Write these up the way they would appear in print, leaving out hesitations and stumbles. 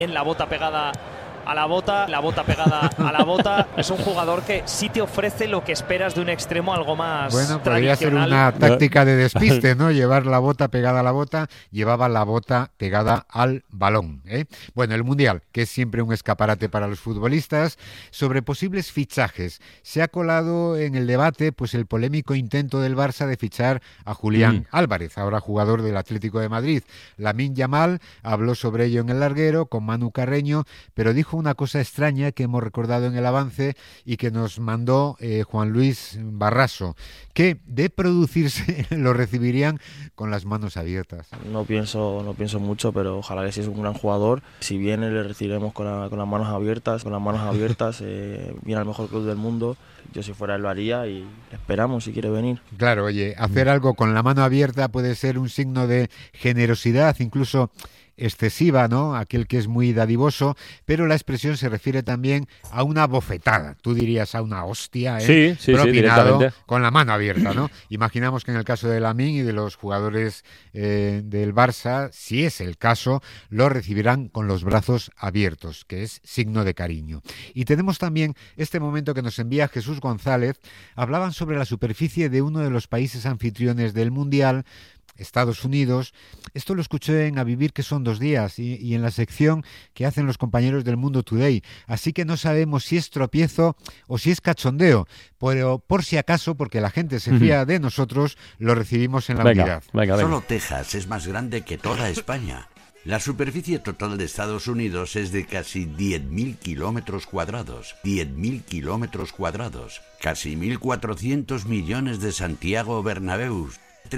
En la bota pegada a la bota pegada a la bota. Es un jugador que sí te ofrece lo que esperas de un extremo, algo más podría ser una táctica de despiste, ¿no? Llevar la bota pegada a la bota, llevaba la bota pegada al balón, ¿eh? Bueno, el Mundial, que es siempre un escaparate para los futbolistas. Sobre posibles fichajes, se ha colado en el debate pues el polémico intento del Barça de fichar a Julián Álvarez, ahora jugador del Atlético de Madrid. Lamine Yamal habló sobre ello en el larguero con Manu Carreño, pero dijo una cosa extraña que hemos recordado en el avance y que nos mandó Juan Luis Barraso, que de producirse lo recibirían con las manos abiertas. No pienso mucho, pero ojalá que sí es un gran jugador. Si viene le recibiremos con las manos abiertas, viene al mejor club del mundo. Yo si fuera él lo haría y esperamos si quiere venir. Claro, oye, hacer algo con la mano abierta puede ser un signo de generosidad, incluso excesiva, ¿no? Aquel que es muy dadivoso, pero la expresión se refiere también a una bofetada, tú dirías a una hostia, sí, propinado con la mano abierta, ¿no? Imaginamos que en el caso de Lamine y de los jugadores del Barça, si es el caso, lo recibirán con los brazos abiertos, que es signo de cariño. Y tenemos también este momento que nos envía Jesús González. Hablaban sobre la superficie de uno de los países anfitriones del Mundial, Estados Unidos. Esto lo escuché en A Vivir, que son 2 días, y en la sección que hacen los compañeros del Mundo Today. Así que no sabemos si es tropiezo o si es cachondeo, pero por si acaso, porque la gente se fía de nosotros, lo recibimos en la unidad. Solo Texas es más grande que toda España. La superficie total de Estados Unidos es de casi 10.000 kilómetros cuadrados. 10.000 kilómetros cuadrados. Casi 1.400 millones de Santiago Bernabéus.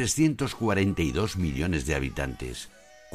342 millones de habitantes.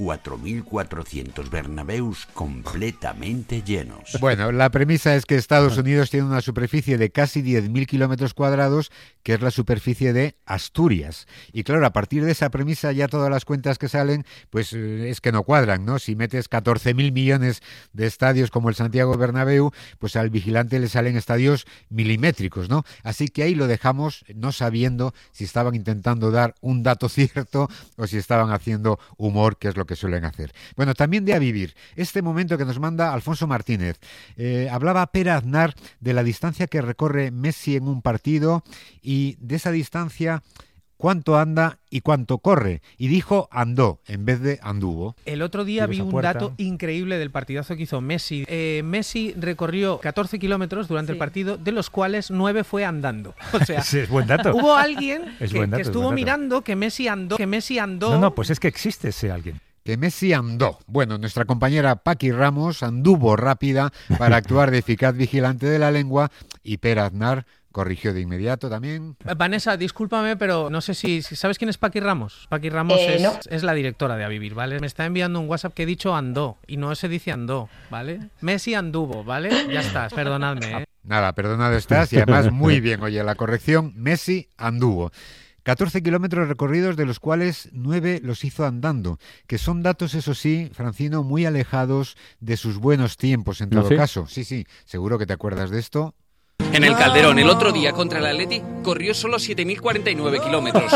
4.400 Bernabéus completamente llenos. Bueno, la premisa es que Estados Unidos tiene una superficie de casi 10.000 kilómetros cuadrados, que es la superficie de Asturias. Y claro, a partir de esa premisa ya todas las cuentas que salen, pues es que no cuadran, ¿no? Si metes 14.000 millones de estadios como el Santiago Bernabéu, pues al vigilante le salen estadios milimétricos, ¿no? Así que ahí lo dejamos, no sabiendo si estaban intentando dar un dato cierto o si estaban haciendo humor, que es lo que suelen hacer. Bueno, también de A Vivir, este momento que nos manda Alfonso Martínez. Hablaba Pere Aznar de la distancia que recorre Messi en un partido y de esa distancia cuánto anda y cuánto corre. Y dijo andó en vez de anduvo. El otro día vi un dato increíble del partidazo que hizo Messi. Messi recorrió 14 kilómetros durante el partido, de los cuales 9 fue andando. O sea, es buen dato. Hubo alguien que estuvo mirando que Messi andó. No, pues es que existe ese alguien. Que Messi andó. Bueno, nuestra compañera Paqui Ramos anduvo rápida para actuar de eficaz vigilante de la lengua y Pere Aznar corrigió de inmediato también. Vanessa, discúlpame, pero no sé si ¿sabes quién es Paqui Ramos? Paqui Ramos es la directora de A Vivir, ¿vale? Me está enviando un WhatsApp que he dicho andó y no se dice andó, ¿vale? Messi anduvo, ¿vale? Ya estás, perdonadme, ¿eh? Nada, perdonado estás y además muy bien. Oye, la corrección, Messi anduvo. 14 kilómetros recorridos, de los cuales 9 los hizo andando, que son datos, eso sí, Francino, muy alejados de sus buenos tiempos en todo caso. Sí, seguro que te acuerdas de esto. En el Calderón, el otro día contra el Atleti, corrió solo 7.049 kilómetros.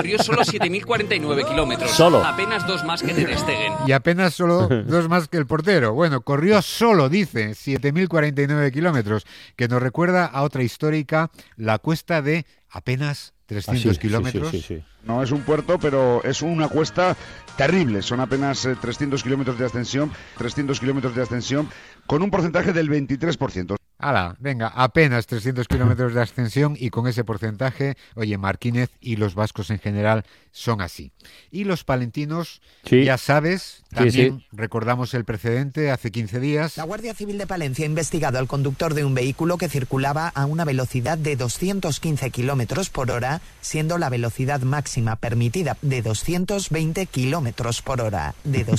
Solo. Apenas 2 más que Ter Stegen. Y apenas solo 2 más que el portero. Bueno, corrió solo, dice, 7.049 kilómetros, que nos recuerda a otra histórica, la cuesta de apenas 300 kilómetros. Sí. No es un puerto, pero es una cuesta terrible. Son apenas 300 kilómetros de ascensión, con un porcentaje del 23%. ¡Hala! Venga, apenas 300 kilómetros de ascensión y con ese porcentaje, oye, Marquínez y los vascos en general son así. Y los palentinos, ya sabes, también recordamos el precedente hace 15 días. La Guardia Civil de Palencia ha investigado al conductor de un vehículo que circulaba a una velocidad de 215 kilómetros por hora, siendo la velocidad máxima permitida de 220 kilómetros por hora.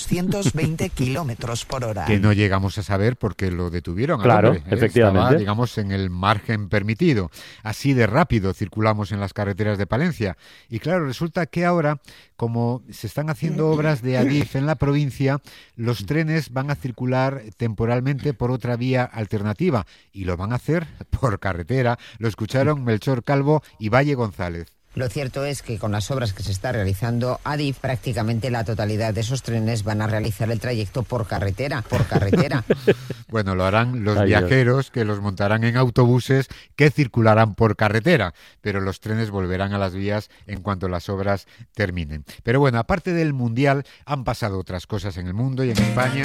Que no llegamos a saber por qué lo detuvieron. Claro, efectivamente. Estaba, digamos, en el margen permitido. Así de rápido circulamos en las carreteras de Palencia. Y claro, resulta que ahora, como se están haciendo obras de Adif en la provincia, los trenes van a circular temporalmente por otra vía alternativa y lo van a hacer por carretera. Lo escucharon Melchor Calvo y Valle González. Lo cierto es que con las obras que se está realizando, Adif, prácticamente la totalidad de esos trenes van a realizar el trayecto por carretera. Bueno, lo harán los viajeros, que los montarán en autobuses que circularán por carretera, pero los trenes volverán a las vías en cuanto las obras terminen. Pero bueno, aparte del Mundial, han pasado otras cosas en el mundo y en España.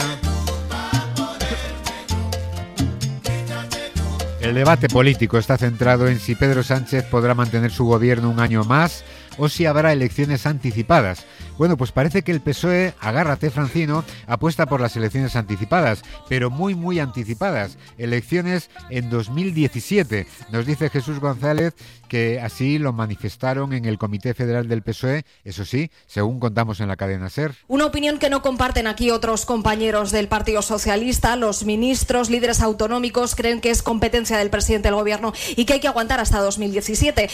El debate político está centrado en si Pedro Sánchez podrá mantener su gobierno un año más o si habrá elecciones anticipadas. Bueno, pues parece que el PSOE, agárrate Francino, apuesta por las elecciones anticipadas, pero muy anticipadas. Elecciones en 2017. Nos dice Jesús González que así lo manifestaron en el Comité Federal del PSOE, eso sí, según contamos en la cadena SER. Una opinión que no comparten aquí otros compañeros del Partido Socialista. Los ministros, líderes autonómicos creen que es competencia del presidente del gobierno y que hay que aguantar hasta 2017.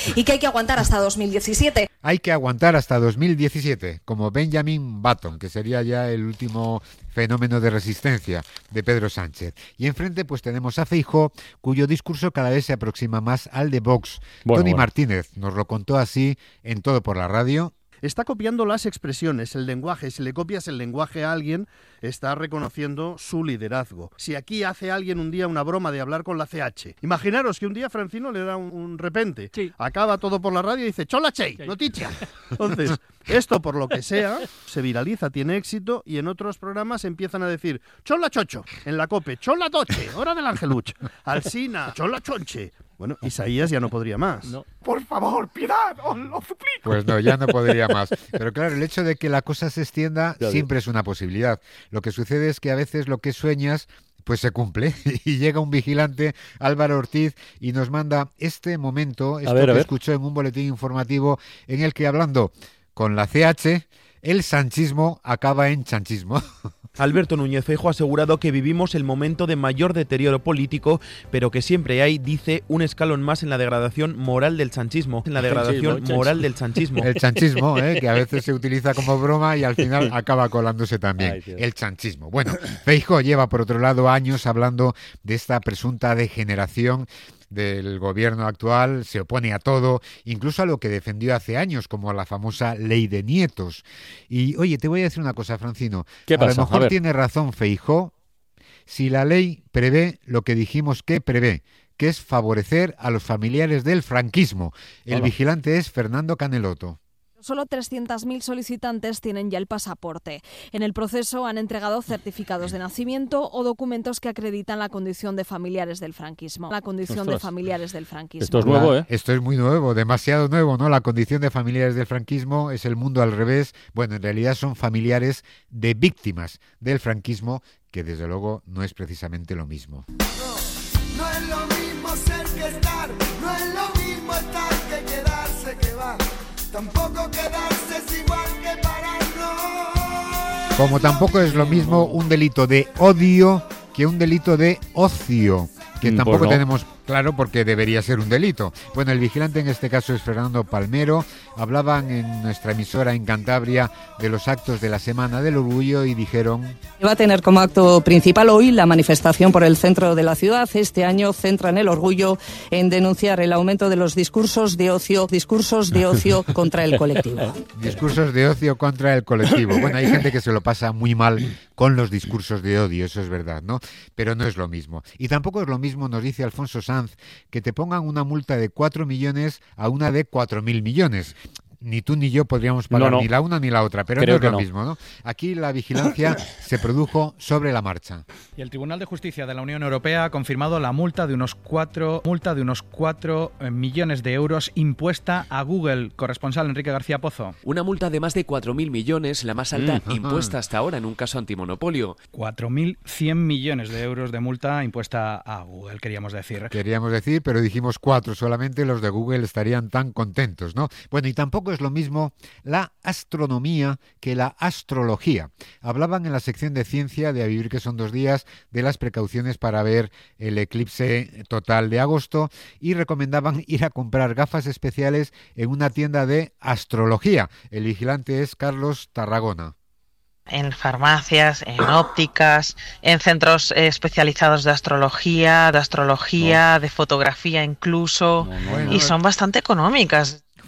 Hay que aguantar hasta 2017, como Benjamin Button, que sería ya el último fenómeno de resistencia de Pedro Sánchez. Y enfrente pues tenemos a Feijóo, cuyo discurso cada vez se aproxima más al de Vox. Tony Martínez nos lo contó así en Todo por la Radio. Está copiando las expresiones, el lenguaje. Si le copias el lenguaje a alguien, está reconociendo su liderazgo. Si aquí hace alguien un día una broma de hablar con la CH, imaginaros que un día Francino le da un repente, acaba Todo por la Radio y dice ¡Chola Chey! ¡Noticia! Entonces, esto por lo que sea, se viraliza, tiene éxito y en otros programas empiezan a decir ¡Chola Chocho! En la COPE, ¡Chola Toche! ¡Hora del Angeluch! Alsina, ¡Chola Chonche! Bueno, Isaías ya no podría más. No. Por favor, piedad, os lo suplico. Pues no, ya no podría más. Pero claro, el hecho de que la cosa se extienda siempre es una posibilidad. Lo que sucede es que a veces lo que sueñas pues se cumple y llega un vigilante, Álvaro Ortiz, y nos manda este momento, que escuchó en un boletín informativo en el que, hablando con la CH, el sanchismo acaba en chanchismo. Alberto Núñez Feijóo ha asegurado que vivimos el momento de mayor deterioro político, pero que siempre hay, dice, un escalón más en la degradación moral del chanchismo. El chanchismo, que a veces se utiliza como broma y al final acaba colándose también. El chanchismo. Bueno, Feijóo lleva por otro lado años hablando de esta presunta degeneración del gobierno actual, se opone a todo, incluso a lo que defendió hace años, como a la famosa ley de nietos. Y oye, te voy a decir una cosa, Francino. ¿Qué pasa? A lo mejor tiene razón Feijóo si la ley prevé lo que dijimos que prevé, que es favorecer a los familiares del franquismo. El vigilante es Fernando Caneloto. Solo 300.000 solicitantes tienen ya el pasaporte. En el proceso han entregado certificados de nacimiento o documentos que acreditan la condición de familiares del franquismo. Esto es nuevo, ¿eh? Esto es muy nuevo, demasiado nuevo, ¿no? La condición de familiares del franquismo es el mundo al revés. Bueno, en realidad son familiares de víctimas del franquismo, que desde luego no es precisamente lo mismo. No es lo mismo ser que estar, no es lo mismo estar que quedarse que va. Tampoco quedarse es igual que pararnos. Como tampoco es lo mismo un delito de odio que un delito de ocio, que tampoco tenemos claro porque debería ser un delito. Bueno, el vigilante en este caso es Fernando Palmero. Hablaban en nuestra emisora en Cantabria de los actos de la Semana del Orgullo y dijeron... Va a tener como acto principal hoy la manifestación por el centro de la ciudad. Este año centran el orgullo en denunciar el aumento de los discursos de ocio contra el colectivo. Discursos de ocio contra el colectivo. Bueno, hay gente que se lo pasa muy mal con los discursos de odio, eso es verdad, ¿no? Pero no es lo mismo. Y tampoco es lo mismo, nos dice Alfonso Sanz, que te pongan una multa de 4 millones a una de 4.000 millones. Ni tú ni yo podríamos pagar ni la una ni la otra, pero creo no es lo mismo, ¿no? Aquí la vigilancia se produjo sobre la marcha. Y el Tribunal de Justicia de la Unión Europea ha confirmado la multa de unos 4 millones de euros impuesta a Google. Corresponsal Enrique García Pozo. Una multa de más de 4.000 millones, la más alta impuesta hasta ahora en un caso antimonopolio. 4.100 millones de euros de multa impuesta a Google, queríamos decir, pero dijimos 4, solamente los de Google estarían tan contentos, ¿no? Bueno, y tampoco es lo mismo la astronomía que la astrología. Hablaban en la sección de ciencia de A Vivir que son 2 días de las precauciones para ver el eclipse total de agosto y recomendaban ir a comprar gafas especiales en una tienda de astrología. El vigilante es Carlos Tarragona. En farmacias, en ópticas, en centros especializados de astrología, de fotografía incluso, y son bastante económicas.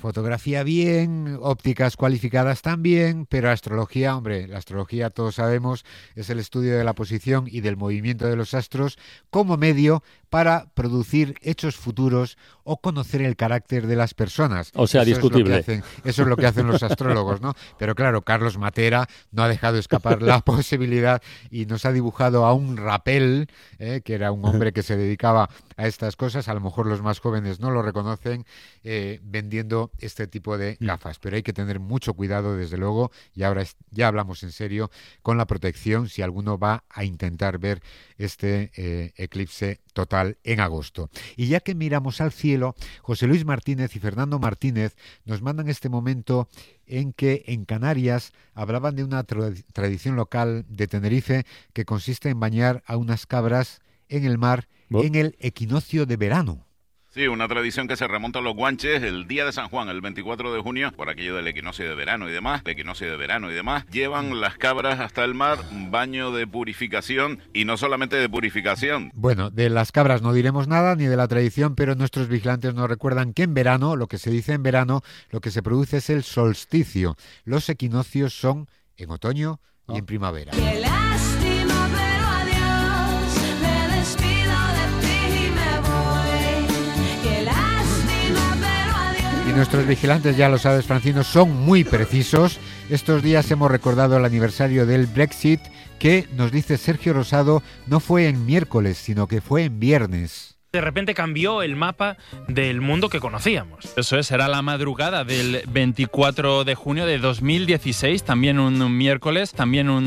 fotografía bien, ópticas cualificadas también, pero astrología, hombre, la astrología todos sabemos es el estudio de la posición y del movimiento de los astros como medio para producir hechos futuros o conocer el carácter de las personas. O sea, discutible. Eso es lo que hacen los astrólogos, ¿no? Pero claro, Carlos Matera no ha dejado escapar la posibilidad y nos ha dibujado a un Rapel, que era un hombre que se dedicaba a estas cosas. A lo mejor los más jóvenes no lo reconocen, vendiendo este tipo de gafas. Pero hay que tener mucho cuidado, desde luego, y ahora ya hablamos en serio, con la protección si alguno va a intentar ver este eclipse total en agosto. Y ya que miramos al cielo, José Luis Martínez y Fernando Martínez nos mandan este momento en que en Canarias hablaban de una tradición local de Tenerife que consiste en bañar a unas cabras en el mar en el equinoccio de verano. Sí, una tradición que se remonta a los guanches el día de San Juan, el 24 de junio, por aquello del equinoccio de verano y demás, llevan las cabras hasta el mar, baño de purificación y no solamente de purificación. Bueno, de las cabras no diremos nada, ni de la tradición, pero nuestros vigilantes nos recuerdan que en verano, lo que se dice en verano, lo que se produce es el solsticio. Los equinoccios son en otoño y en primavera. Nuestros vigilantes, ya lo sabes, Francino, son muy precisos. Estos días hemos recordado el aniversario del Brexit, que, nos dice Sergio Rosado, no fue en miércoles, sino que fue en viernes. De repente cambió el mapa del mundo que conocíamos. Eso es, era la madrugada del 24 de junio de 2016, también un miércoles,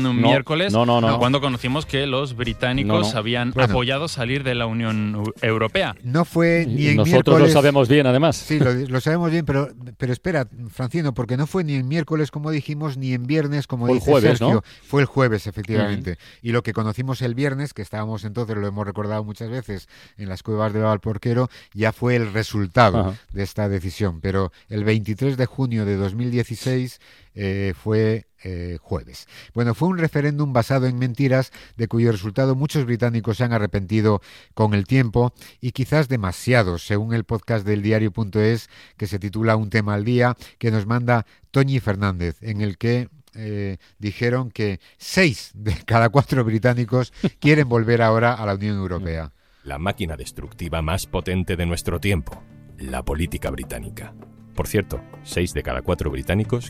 cuando conocimos que los británicos habían apoyado salir de la Unión Europea. No fue ni en nosotros miércoles. Nosotros lo sabemos bien, además. Sí, lo sabemos bien, pero espera, Francino, porque no fue ni en miércoles, como dijimos, ni en viernes, como dice jueves, Sergio. ¿no? Fue el jueves, efectivamente. Y lo que conocimos el viernes, que estábamos entonces, lo hemos recordado muchas veces, en las cuevas de Valporquero, ya fue el resultado de esta decisión, pero el 23 de junio de 2016 fue jueves. Bueno, fue un referéndum basado en mentiras, de cuyo resultado muchos británicos se han arrepentido con el tiempo, y quizás demasiados, según el podcast del diario.es, que se titula Un tema al día, que nos manda Toñi Fernández, en el que dijeron que 6 de cada 4 británicos quieren volver ahora a la Unión Europea. La máquina destructiva más potente de nuestro tiempo, la política británica. Por cierto, 6 de cada 4 británicos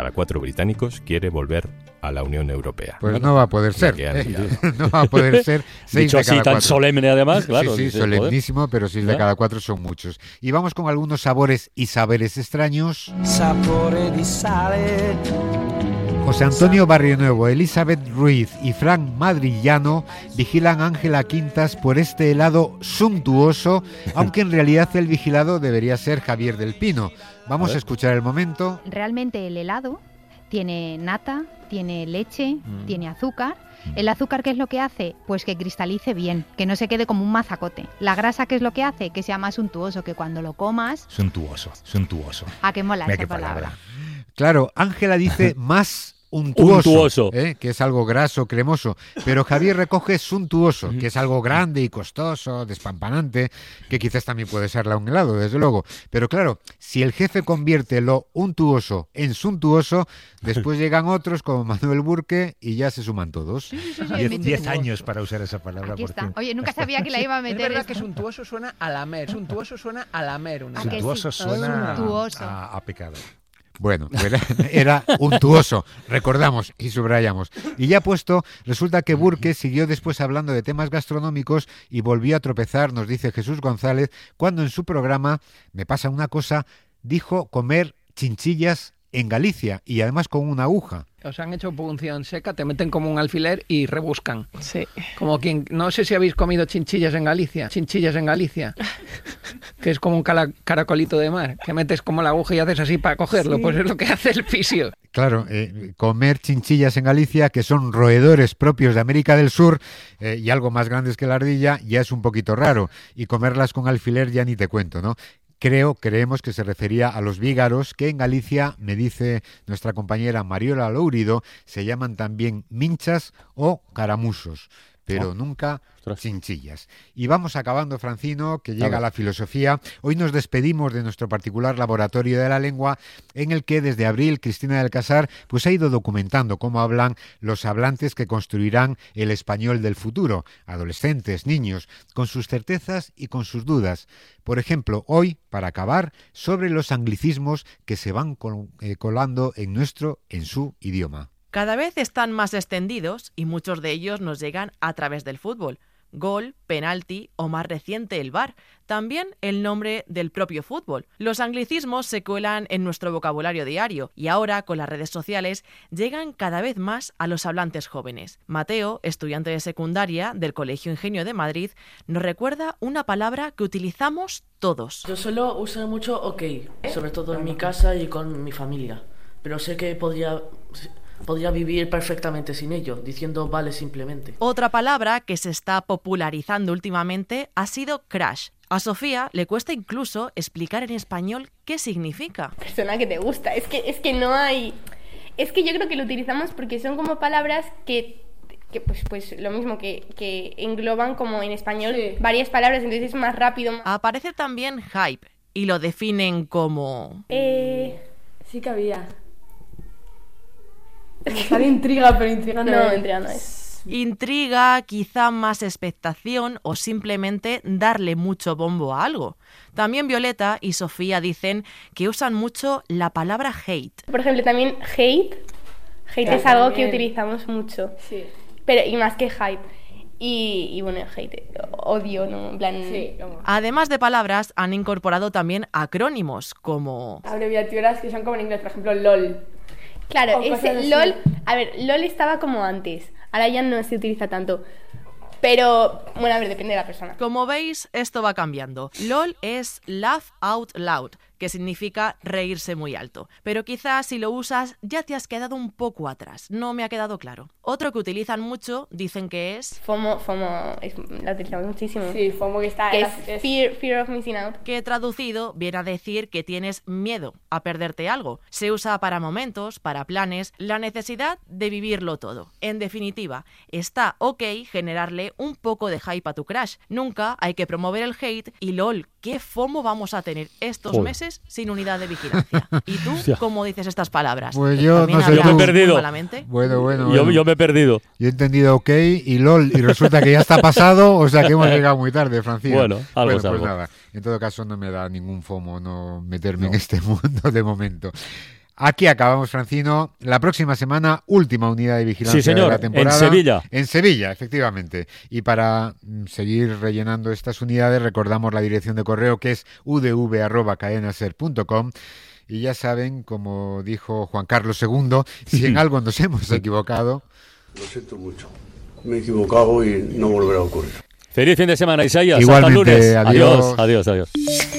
quiere volver a la Unión Europea. Pues no va a poder ser. No va a poder ser 6 Dicho de cada así 4. Tan solemne además, claro. Sí, solemnísimo, pero 6 de cada 4 son muchos. Y vamos con algunos sabores y saberes extraños. Sapore di sale. José Antonio Barrionuevo, Elizabeth Ruiz y Frank Madrillano vigilan a Ángela Quintas por este helado suntuoso, aunque en realidad el vigilado debería ser Javier del Pino. Vamos a escuchar el momento. Realmente el helado tiene nata, tiene leche, tiene azúcar. El azúcar, ¿qué es lo que hace? Pues que cristalice bien, que no se quede como un mazacote. La grasa, ¿qué es lo que hace? Que sea más suntuoso, que cuando lo comas... Suntuoso. ¿A qué mola esa palabra? Claro, Ángela dice más untuoso, que es algo graso, cremoso, pero Javier recoge suntuoso, que es algo grande y costoso, despampanante, que quizás también puede serla un helado, desde luego. Pero claro, si el jefe convierte lo untuoso en suntuoso, después llegan otros como Manuel Burke y ya se suman todos. 10 años para usar esa palabra. Aquí está. Oye, nunca sabía que la iba a meter. Es verdad que suntuoso suena a lamer, suntuoso suena a lamer. Suntuoso suena a pecado. Bueno, era untuoso, recordamos y subrayamos. Y ya puesto, resulta que Burke siguió después hablando de temas gastronómicos y volvió a tropezar, nos dice Jesús González, cuando en su programa Me pasa una cosa, dijo comer chinchillas en Galicia y además con una aguja. Os han hecho punción seca, te meten como un alfiler y rebuscan. Sí. Como quien, no sé si habéis comido chinchillas en Galicia, que es como un caracolito de mar, que metes como la aguja y haces así para cogerlo, sí. Pues es lo que hace el fisio. Claro, comer chinchillas en Galicia, que son roedores propios de América del Sur y algo más grandes que la ardilla, ya es un poquito raro, y comerlas con alfiler ya ni te cuento, ¿no? Creemos que se refería a los vígaros, que en Galicia, me dice nuestra compañera Mariola Lourido, se llaman también minchas o caramusos. pero nunca chinchillas. Y vamos acabando, Francino, que llega la filosofía. Hoy nos despedimos de nuestro particular laboratorio de la lengua, en el que desde abril Cristina del Casar pues ha ido documentando cómo hablan los hablantes que construirán el español del futuro, adolescentes, niños, con sus certezas y con sus dudas. Por ejemplo, hoy, para acabar, sobre los anglicismos que se van colando en su idioma. Cada vez están más extendidos y muchos de ellos nos llegan a través del fútbol. Gol, penalti o más reciente el VAR. También el nombre del propio fútbol. Los anglicismos se cuelan en nuestro vocabulario diario y ahora, con las redes sociales, llegan cada vez más a los hablantes jóvenes. Mateo, estudiante de secundaria del Colegio Ingenio de Madrid, nos recuerda una palabra que utilizamos todos. Yo suelo usar mucho ok, sobre todo en mi casa y con mi familia, pero sé que podría vivir perfectamente sin ello, diciendo vale simplemente. Otra palabra que se está popularizando últimamente ha sido crush. A Sofía le cuesta incluso explicar en español qué significa. Persona que te gusta, es que no hay... Es que yo creo que lo utilizamos porque son como palabras que pues lo mismo que engloban como en español varias palabras, entonces es más rápido. Aparece también hype y lo definen como... Sí que había... Está de intriga, pero intriga no es. Intriga no es. Intriga, quizá más expectación o simplemente darle mucho bombo a algo. También Violeta y Sofía dicen que usan mucho la palabra hate. Por ejemplo, también hate es algo que utilizamos mucho. Sí. Pero, y más que hype. Y bueno, hate, odio, ¿no? En plan... Sí. Además de palabras, han incorporado también acrónimos como... abreviaturas que son como en inglés, por ejemplo, LOL. Claro, ese LOL, LOL estaba como antes, ahora ya no se utiliza tanto, pero bueno, depende de la persona. Como veis, esto va cambiando. LOL es laugh out loud, que significa reírse muy alto. Pero quizás si lo usas ya te has quedado un poco atrás. No me ha quedado claro. Otro que utilizan mucho, dicen que es... FOMO, la utilizamos muchísimo. Sí, FOMO que está... Que es fear of missing out. Que traducido viene a decir que tienes miedo a perderte algo. Se usa para momentos, para planes, la necesidad de vivirlo todo. En definitiva, está ok generarle un poco de hype a tu crush. Nunca hay que promover el hate y LOL, ¿qué FOMO vamos a tener estos meses sin unidad de vigilancia? ¿Y tú cómo dices estas palabras? Pues yo no sé, yo me he perdido. Bueno. Yo me he perdido. Yo he entendido ok y LOL y resulta que ya está pasado, o sea que hemos llegado muy tarde, Francisco. Bueno, algo. Pues nada, en todo caso no me da ningún FOMO no meterme en este mundo de momento. Aquí acabamos, Francino. La próxima semana, última unidad de vigilancia de la temporada. En Sevilla. En Sevilla, efectivamente. Y para seguir rellenando estas unidades, recordamos la dirección de correo que es udv@cadenaser.com. Y ya saben, como dijo Juan Carlos II, si en algo nos hemos equivocado... Lo siento mucho. Me he equivocado y no volverá a ocurrir. Feliz fin de semana, Isaías. Igualmente, hasta el lunes. Adiós.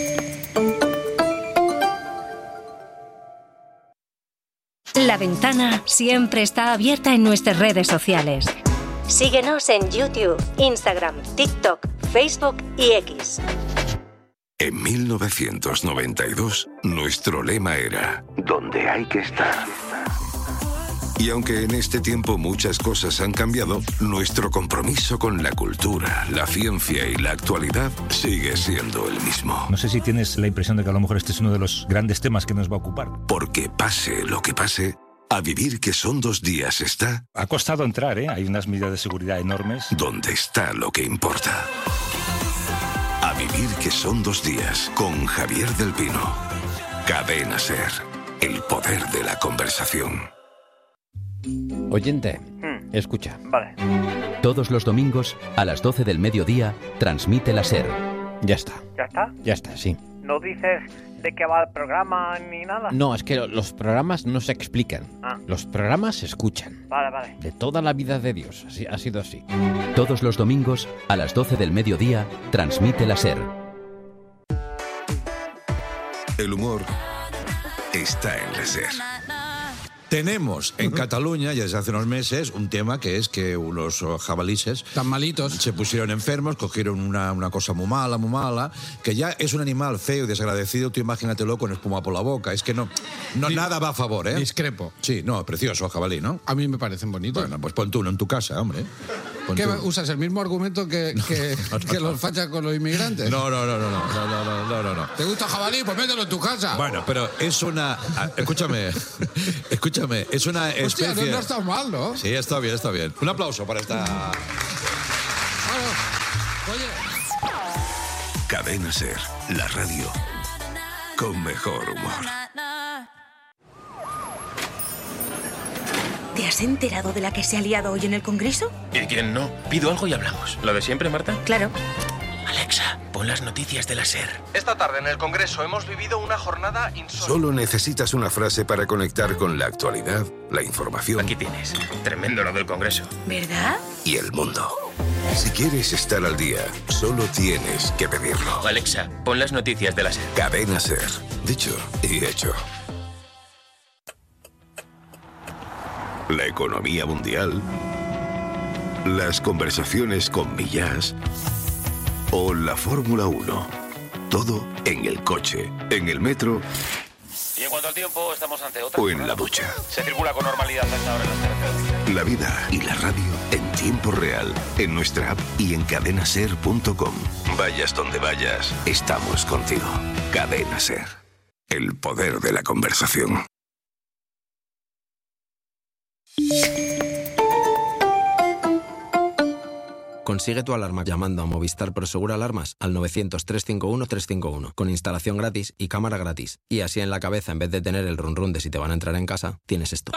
La ventana siempre está abierta en nuestras redes sociales. Síguenos en YouTube, Instagram, TikTok, Facebook y X. En 1992, nuestro lema era «Donde hay que estar». Y aunque en este tiempo muchas cosas han cambiado, nuestro compromiso con la cultura, la ciencia y la actualidad sigue siendo el mismo. No sé si tienes la impresión de que a lo mejor este es uno de los grandes temas que nos va a ocupar. Porque pase lo que pase, a vivir que son 2 días está... Ha costado entrar, ¿eh? Hay unas medidas de seguridad enormes. Donde está lo que importa. A vivir que son 2 días, con Javier del Pino. Cadena SER, el poder de la conversación. Oyente, escucha. Vale. Todos los domingos, a las 12 del mediodía, transmite la SER. Ya está. ¿Ya está? Ya está, sí. ¿No dices de qué va el programa ni nada? No, es que los programas no se explican. Los programas se escuchan. Vale. De toda la vida de Dios, así, ha sido así. Todos los domingos, a las 12 del mediodía, transmite la SER. El humor está en la SER. Tenemos en Cataluña, ya desde hace unos meses, un tema que es que unos jabalíes tan malitos se pusieron enfermos, cogieron una cosa muy mala, que ya es un animal feo y desagradecido, tú imagínatelo con espuma por la boca. Es que no nada va a favor, ¿eh? Discrepo. Sí, no, precioso jabalí, ¿no? A mí me parecen bonitos. Bueno, pues pon tú uno en tu casa, hombre. ¿Qué usas? ¿El mismo argumento que los fachas con los inmigrantes? No. ¿Te gusta jabalí? Pues mételo en tu casa. Bueno, pero es una... Escúchame, es una especie... Hostia, no está mal, ¿no? Sí, está bien. Un aplauso para esta... Oye... Cadena SER, la radio con mejor humor. ¿Te has enterado de la que se ha liado hoy en el Congreso? ¿Y quién no? Pido algo y hablamos. ¿Lo de siempre, Marta? Claro. Alexa, pon las noticias de la SER. Esta tarde en el Congreso hemos vivido una jornada insólita. Solo necesitas una frase para conectar con la actualidad, la información. Aquí tienes. Tremendo lo del Congreso. ¿Verdad? Y el mundo. Si quieres estar al día, solo tienes que pedirlo. Alexa, pon las noticias de la SER. Cadena SER. Dicho y hecho. La economía mundial, las conversaciones con Millás o la Fórmula 1. Todo en el coche, en el metro Y en cuanto al tiempo, estamos ante otra... o en la ducha. Se circula con normalidad hasta ahora en las carreteras. La vida y la radio en tiempo real, en nuestra app y en cadenaser.com. Vayas donde vayas, estamos contigo. Cadena SER. El poder de la conversación. Consigue tu alarma llamando a Movistar Prosegur Alarmas al 900-351-351 con instalación gratis y cámara gratis. Y así en la cabeza, en vez de tener el run run de si te van a entrar en casa, tienes esto.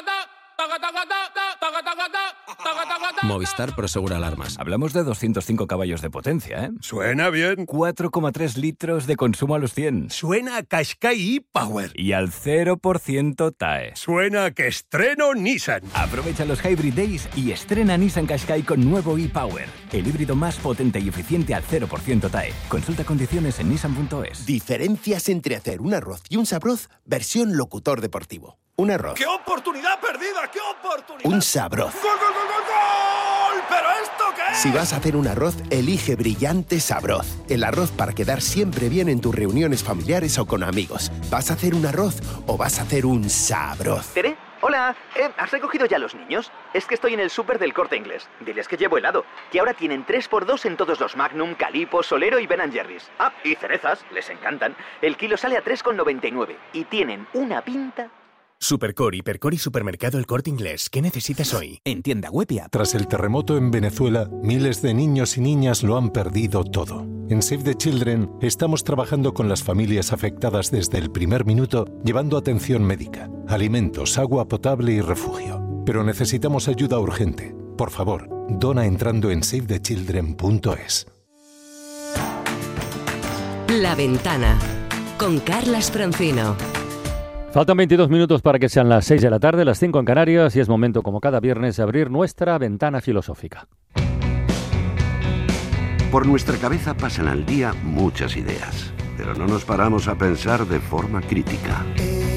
Movistar Prosegur Alarmas. Hablamos de 205 caballos de potencia, ¿eh? Suena bien. 4,3 litros de consumo a los 100. Suena a Qashqai e-Power. Y al 0% TAE. Suena a que estreno Nissan. Aprovecha los Hybrid Days y estrena Nissan Qashqai con nuevo e-Power. El híbrido más potente y eficiente al 0% TAE. Consulta condiciones en nissan.es. Diferencias entre hacer un arroz y un sabroz, versión locutor deportivo. Un arroz. ¡Qué oportunidad perdida! ¡Qué oportunidad! Un sabroz. ¡Gol, gol, gol, gol, gol! ¿Pero esto qué es? Si vas a hacer un arroz, elige Brillante Sabroz. El arroz para quedar siempre bien en tus reuniones familiares o con amigos. ¿Vas a hacer un arroz o vas a hacer un sabroz? ¿Tere? Hola, ¿has recogido ya a los niños? Es que estoy en el súper del Corte Inglés. Diles que llevo helado, que ahora tienen 3x2 en todos los Magnum, Calippo, Solero y Ben & Jerry's. Ah, y cerezas, les encantan. El kilo sale a 3,99 y tienen una pinta... Supercor, Hipercor y Supermercado El Corte Inglés. ¿Qué necesitas hoy? En tienda web y app. Tras el terremoto en Venezuela, miles de niños y niñas lo han perdido todo. En Save the Children estamos trabajando con las familias afectadas desde el primer minuto, llevando atención médica, alimentos, agua potable y refugio. Pero necesitamos ayuda urgente. Por favor, dona entrando en savethechildren.es. La Ventana, con Carlas Francino. Faltan 22 minutos para que sean las 6 de la tarde, las 5 en Canarias, y es momento, como cada viernes, de abrir nuestra ventana filosófica. Por nuestra cabeza pasan al día muchas ideas, pero no nos paramos a pensar de forma crítica.